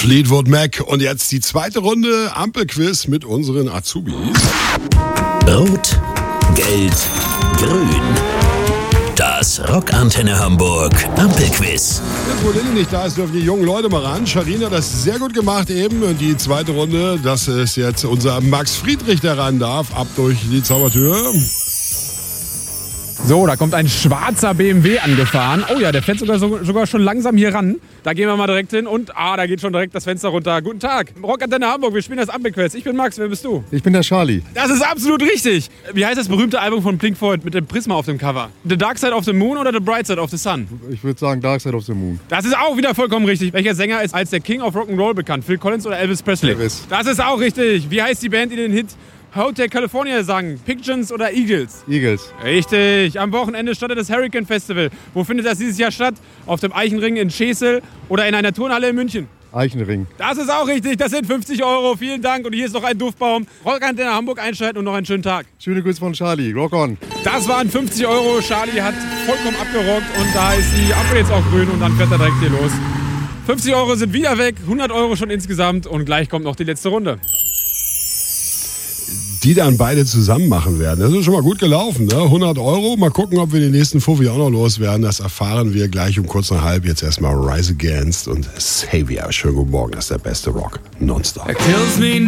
Fleetwood Mac. Und jetzt die zweite Runde Ampelquiz mit unseren Azubis. Rot, Gelb, Grün. Das Rockantenne Hamburg Ampelquiz. Jetzt, wo Lilly nicht da ist, dürfen die jungen Leute mal ran. Scharina hat das sehr gut gemacht eben. Und die zweite Runde, das ist jetzt unser Max Friedrich, der ran darf. Ab durch die Zaubertür. So, da kommt ein schwarzer BMW angefahren. Oh ja, der fährt sogar schon langsam hier ran. Da gehen wir mal direkt hin und da geht schon direkt das Fenster runter. Guten Tag, Rockantenne Hamburg, wir spielen das Ampelquiz. Ich bin Max, wer bist du? Ich bin der Charlie. Das ist absolut richtig. Wie heißt das berühmte Album von Pink Floyd mit dem Prisma auf dem Cover? The Dark Side of the Moon oder The Bright Side of the Sun? Ich würde sagen Dark Side of the Moon. Das ist auch wieder vollkommen richtig. Welcher Sänger ist als der King of Rock'n'Roll bekannt? Phil Collins oder Elvis Presley? Elvis. Das ist auch richtig. Wie heißt die Band, die den Hit Hotel California sang? Pigeons oder Eagles? Eagles. Richtig. Am Wochenende startet das Hurricane Festival. Wo findet das dieses Jahr statt? Auf dem Eichenring in Schesel oder in einer Turnhalle in München? Eichenring. Das ist auch richtig. Das sind 50 Euro. Vielen Dank. Und hier ist noch ein Duftbaum. Rockantenne Hamburg einschalten und noch einen schönen Tag. Schöne Grüße von Charlie. Rock on. Das waren 50 Euro. Charlie hat vollkommen abgerockt und da ist die Ampel jetzt auch grün und dann fährt er direkt hier los. 50 Euro sind wieder weg. 100 Euro schon insgesamt und gleich kommt noch die letzte Runde. Die dann beide zusammen machen werden. Das ist schon mal gut gelaufen, ne? 100 Euro. Mal gucken, ob wir die nächsten Fuffi auch noch loswerden. Das erfahren wir gleich um kurz nach halb. Jetzt erstmal Rise Against und Savior. Schönen guten Morgen, das ist der beste Rock. Nonstop.